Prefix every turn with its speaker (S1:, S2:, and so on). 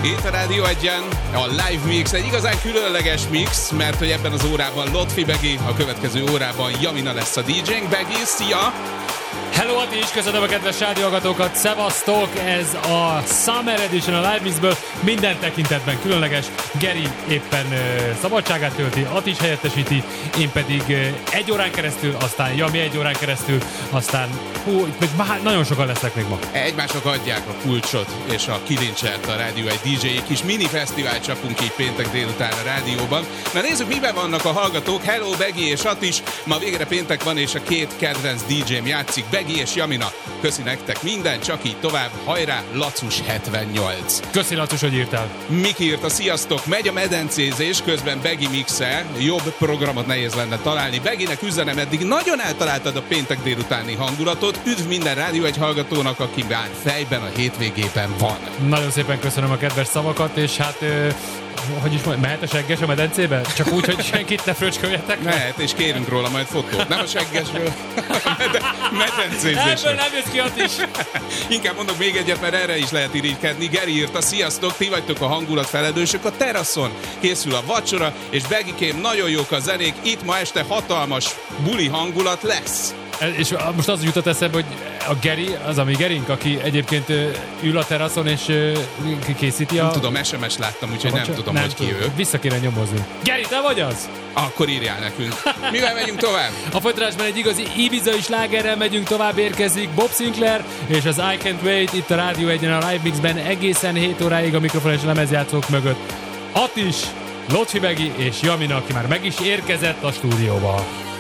S1: Itt a Rádió Egyen a Live Mix, egy igazán különleges mix, mert hogy ebben az órában Lotfi Begi, a következő órában Jamina lesz a DJ-nk. Begi, szia!
S2: Hello, Ati is, köszönöm a kedves rádióhallgatókat, szevasztok! Ez a Summer Edition a Live Mixből, minden tekintetben különleges. Geri éppen szabadságát tölti, Ati is helyettesíti, én pedig egy órán keresztül, aztán Jami egy órán keresztül, aztán nagyon sokan lesznek még ma.
S1: Egymásnak adják a kulcsot és a kilincset a Rádió egy DJ-i kis mini fesztivált csapunk így péntek délután a rádióban. Na nézzük, miben vannak a hallgatók. Hello, Begi és Atis, ma végre péntek van és a két kedvenc DJ-m játszik, Begi és Jamina. Köszi nektek minden, csak így tovább. Hajrá, Lacus 78.
S2: Köszi, Lacus, hogy írtál.
S1: Miki írta, sziasztok, megy a medencézés, közben Begi mixel, jobb programot nehéz lenne találni. Beginek üzenem, eddig nagyon eltaláltad a péntek délutáni hangulatot. Üdv minden Rádió egy hallgatónak, aki már fejben a hétvégében van.
S2: Nagyon szépen köszönöm a kedves szavakat, és hát hogy is mondjam, mehet a segges a medencébe? Csak úgy, hogy senkit ne fröcsköljetek?
S1: Mehet, és kérünk róla majd fotót. Nem a seggesről, medencézésről.
S2: Ebből nem jössz ki, ott is.
S1: Inkább mondok még egyet, mert erre is lehet irigykedni. Geri írta, sziasztok, ti vagytok a hangulat felelősök a teraszon. Készül a vacsora, és Begikém, nagyon jók a zenék. Itt ma este hatalmas buli hangulat lesz.
S2: És most az jutott eszembe, hogy a Geri, az a mi Gerink, aki egyébként ül a teraszon és készíti a...
S1: Nem tudom, SMS láttam, úgyhogy nem tudom, hogy ki ő.
S2: Vissza kéne nyomozni. Geri, te vagy az?
S1: Akkor írjál nekünk. Mivel megyünk tovább?
S2: A folytatásban egy igazi Ibiza-i slágerrel megyünk tovább, érkezik Bob Sinclair és az I Can't Wait itt a Rádió Egyen a Live Mixben egészen 7 óráig a mikrofon és lemezjátszók mögött. Atis, Lotfi Begi és Jamina, aki már meg is érkezett a stúdióba.